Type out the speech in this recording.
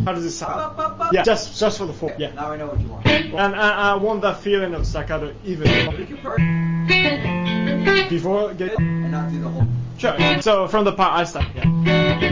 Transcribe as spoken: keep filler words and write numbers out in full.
How does it sound? Up, up, up. Yeah, just just for the four. Yeah. Now I know what you want. And, and I want that feeling of staccato even before get And not do the whole. sure. So from the part I start. Yeah.